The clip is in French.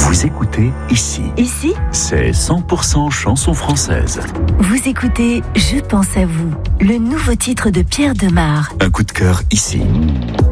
Vous écoutez ici. Ici, C'est 100% chanson française. vous écoutez Je pense à vous, le nouveau titre de Pierre Demar. Un coup de cœur ici.